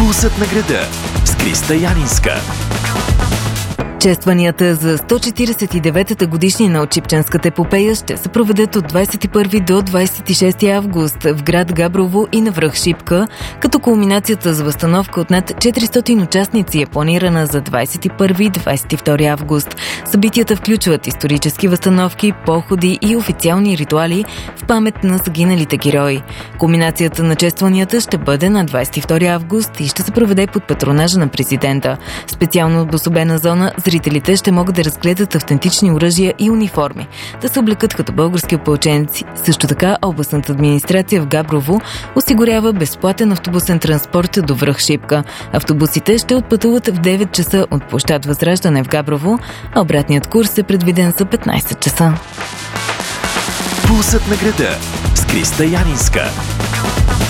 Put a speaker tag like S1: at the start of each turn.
S1: Пулсът на града с Криста Янинска.
S2: Честванията за 149-та годишнина от Шипченската епопея ще се проведат от 21 до 26 август в град Габрово и на връх Шипка, като кулминацията с възстановка от над 400 участници е планирана за 21 и 22 август. Събитията включват исторически възстановки, походи и официални ритуали в памет на загиналите герои. Кулминацията на честванията ще бъде на 22 август и ще се проведе под патронажа на президента. Специално обособена зона зрителите ще могат да разгледат автентични оръжия и униформи, да се облекат като български опълченци. Също така областната администрация в Габрово осигурява безплатен автобусен транспорт до връх Шипка. Автобусите ще отпътуват в 9 часа от площад Възраждане в Габрово, а обратният курс е предвиден за 15 часа.
S1: Пулсът на града с Криста Янинска.